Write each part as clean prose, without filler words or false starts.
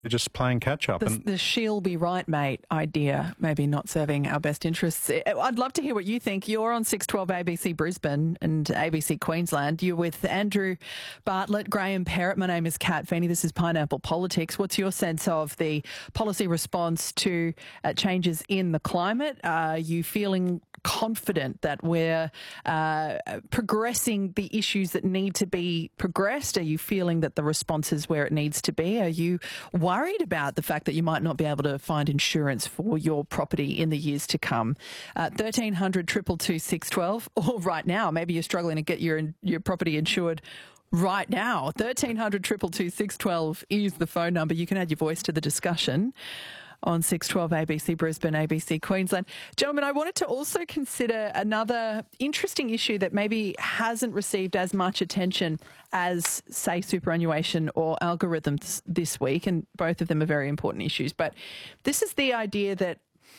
just playing catch up. The she'll be right, mate idea, maybe not serving our best interests. I'd love to hear what you think. You're on 612 ABC Brisbane and ABC Queensland. You're with Andrew Bartlett, Graham Perrett. My name is Kat Feeney. This is Pineapple Politics. What's your sense of the policy response to changes in the climate? Are you feeling confident that we're progressing the issues that need to be progressed? Are you feeling that the response is where it needs to be? Are you worried about the fact that you might not be able to find insurance for your property in the years to come? 1300 222 612, or right now, maybe you're struggling to get your property insured right now. 1300 222 612 is the phone number. You can add your voice to the discussion on 612 ABC Brisbane, ABC Queensland. Gentlemen, I wanted to also consider another interesting issue that maybe hasn't received as much attention as, say, superannuation or algorithms this week, and both of them are very important issues. But this is the idea that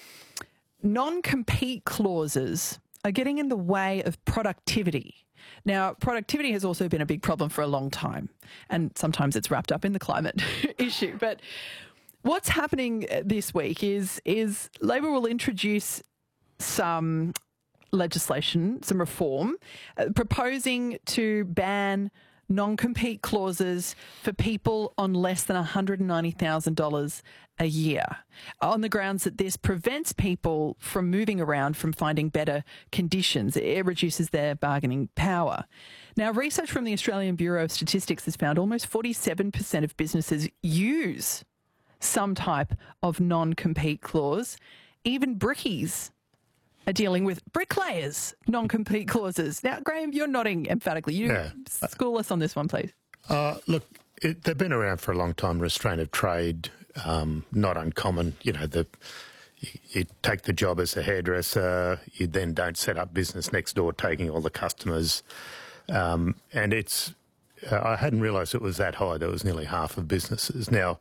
non-compete clauses are getting in the way of productivity. Now, productivity has also been a big problem for a long time, and sometimes it's wrapped up in the climate issue. But what's happening this week is Labor will introduce some legislation, some reform, proposing to ban non-compete clauses for people on less than $190,000 a year, on the grounds that this prevents people from moving around, from finding better conditions. It reduces their bargaining power. Now, research from the Australian Bureau of Statistics has found almost 47% of businesses use some type of non-compete clause. Even brickies are dealing with bricklayers' non-compete clauses. Now, Graham, you're nodding emphatically. School us on this one, please. Look, they've been around for a long time. Restraint of trade, not uncommon. You know, you take the job as a hairdresser, you then don't set up business next door, taking all the customers. And I hadn't realised it was that high. There was nearly half of businesses. Now,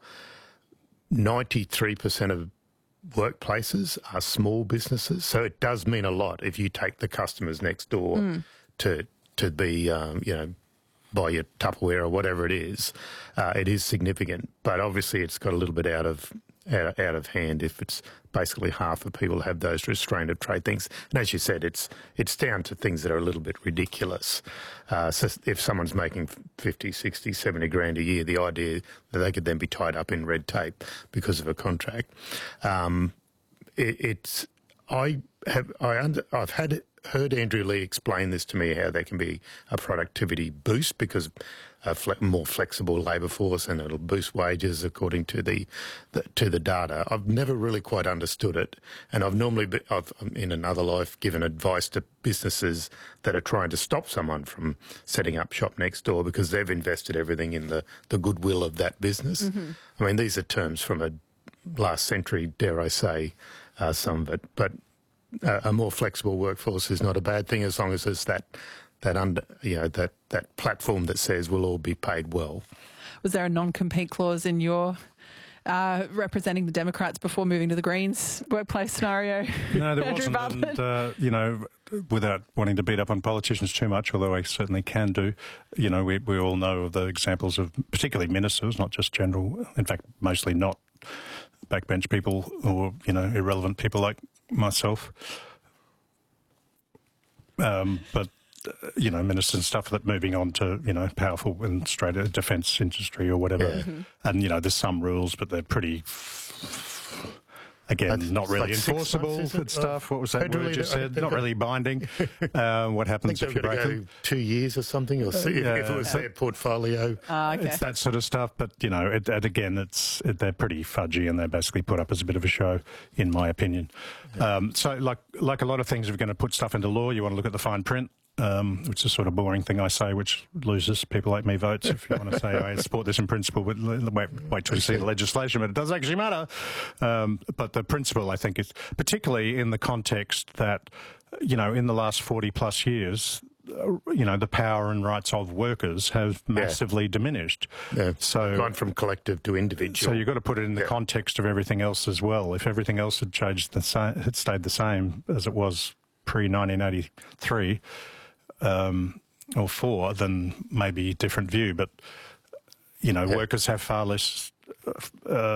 93% of workplaces are small businesses, so it does mean a lot if you take the customers next door to be, buy your Tupperware or whatever it is. It is significant, but obviously it's got a little bit out of hand if it's basically half of people have those restraint of trade things. And as you said, it's down to things that are a little bit ridiculous. So if someone's making 50, 60, 70 grand a year, the idea that they could then be tied up in red tape because of a contract. I've heard Andrew Leigh explain this to me, how there can be a productivity boost because a more flexible labour force, and it'll boost wages according to the data. I've never really quite understood it, and I've in another life given advice to businesses that are trying to stop someone from setting up shop next door because they've invested everything in the goodwill of that business. Mm-hmm. I mean, these are terms from a last century, dare I say, some of it, but a more flexible workforce is not a bad thing as long as there's that platform that says we'll all be paid well. Was there a non-compete clause in your representing the Democrats before moving to the Greens workplace scenario? No, there wasn't. And, without wanting to beat up on politicians too much, although I certainly can do, we all know of the examples of particularly ministers, not just general, in fact, mostly not backbench people or, irrelevant people like myself. But ministers and stuff that moving on to, powerful and straight defence industry or whatever. Yeah. Mm-hmm. And, there's some rules, but they're pretty, not really enforceable and stuff. What was that word you said? Not really binding. What happens if you break them? 2 years or something, or see if it was their portfolio. Okay. It's that sort of stuff, but, they're pretty fudgy and they're basically put up as a bit of a show, in my opinion. Yeah. So like a lot of things, if you're going to put stuff into law, you want to look at the fine print. Which is a sort of boring thing I say, which loses people like me votes. If you want to say I support this in principle, but wait till you see the legislation. But it does actually matter. But the principle, I think, is particularly in the context that, in the last 40 plus years, the power and rights of workers have massively diminished. Yeah. So gone from collective to individual. So you've got to put it in the context of everything else as well. If everything else had had stayed the same as it was pre-1983. Or 4, then maybe different view. But, workers have far less